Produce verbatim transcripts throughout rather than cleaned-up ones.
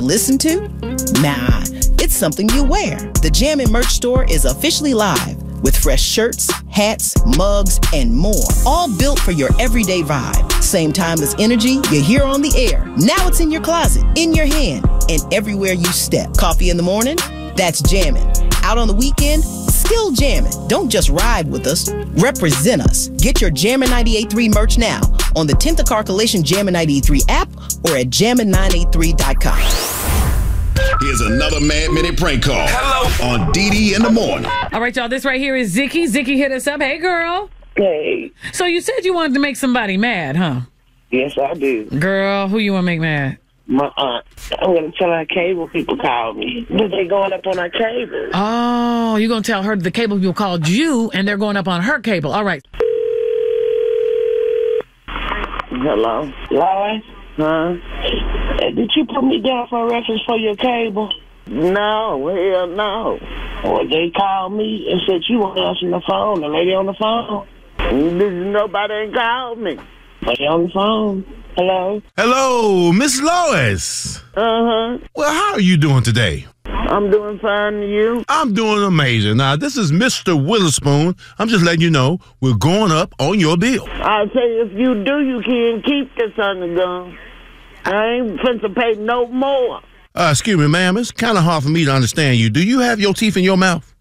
listen to? Nah, it's something you wear. The Jammin' merch store is officially live with fresh shirts, hats, mugs, and more. All built for your everyday vibe. Same timeless energy you hear on the air. Now it's in your closet, in your hand, and everywhere you step. Coffee in the morning? That's Jammin'. Out on the weekend? Still jammin'. Don't just ride with us, represent us. Get your Jammin' ninety-eight point three merch now on the tenth of Car Coalition Jammin' ninety-eight point three app or at jammin nine eight three dot com. Here's another Mad Minute prank call. Hello. On D D in the morning. All right, y'all, this right here is Zicky. Zicky hit us up. Hey, girl. Hey. So you said you wanted to make somebody mad, huh? Yes, I do. Girl, who you want to make mad? My aunt. I'm going to tell her cable people called me. But they going up on our cable. Oh, you're going to tell her the cable people called you and they're going up on her cable. All right. Hello? Lois? Huh? Did you put me down for a reference for your cable? No, hell no. Well, they called me and said you weren't answering the phone. The lady on the phone. Nobody ain't called me. Lady on the phone. Hello? Hello, Miss Lois. Uh-huh. Well, how are you doing today? I'm doing fine, and you? I'm doing amazing. Now, this is Mister Witherspoon. I'm just letting you know we're going up on your bill. I say if you do, you can keep this on the gun. I ain't finna pay no more. Uh, excuse me, ma'am. It's kind of hard for me to understand you. Do you have your teeth in your mouth?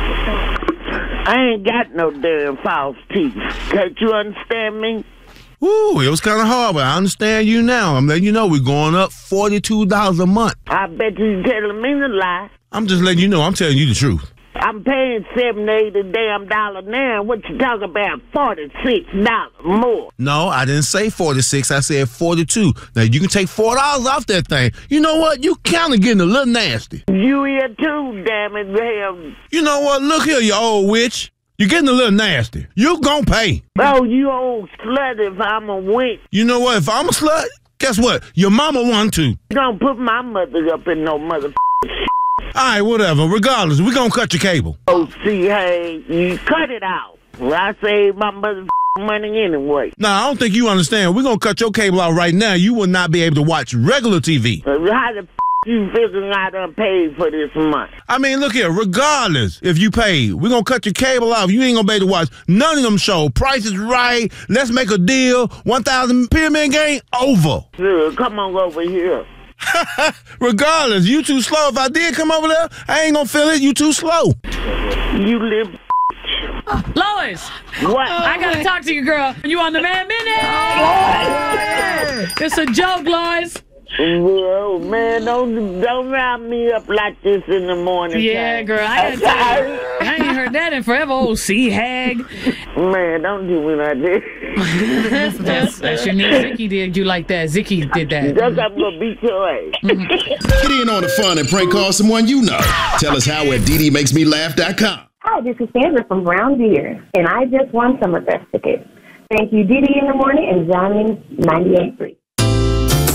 I ain't got no damn false teeth. Can't you understand me? Ooh, it was kind of hard, but I understand you now. I'm letting you know we're going up forty-two dollars a month. I bet you telling me to lie. I'm just letting you know I'm telling you the truth. I'm paying seven, eighty damn dollar now. What you talking about? Forty-six dollars more. No, I didn't say forty-six. I said forty-two. Now you can take four dollars off that thing. You know what? You kind of getting a little nasty. You here too, damn it, damn. You know what? Look here, you old witch. You're getting a little nasty. You gonna pay. Oh, you old slut if I'm a witch. You know what? If I'm a slut, guess what? Your mama won too. Don't put my mother up in no mother. All right, whatever. Regardless, we're gonna cut your cable. Oh, see, hey, you cut it out. Well, I save my mother money anyway. Nah, I don't think you understand. We're gonna cut your cable out right now. You will not be able to watch regular T V. Uh, how the f you figuring I done paid for this month? I mean, look here. Regardless if you paid, we're gonna cut your cable off. You ain't gonna be able to watch none of them shows. Price is Right. Let's Make a Deal. one thousand Pyramid Game. Over. Sure, come on over here. Regardless, you too slow. If I did come over there, I ain't gonna feel it. You too slow. You live. Uh, Lois! What? I gotta talk to you, girl. You on the Mad Minute? It's a joke, Lois. Whoa, man, don't don't round me up like this in the morning. Yeah, time. girl, I gotta tell you, I ain't heard that in forever, old sea hag. Man, don't do me like this. that's, that's your niece Zicky did you like that. Zicky did that. That's I'm gonna beat your ass. Get in on the fun and prank call someone you know. Tell us how at D D makes me laugh dot com. Hi, this is Sandra from Brown Deer, and I just won Summerfest tickets. Thank you, D D in the morning and Johnny ninety-eight point three.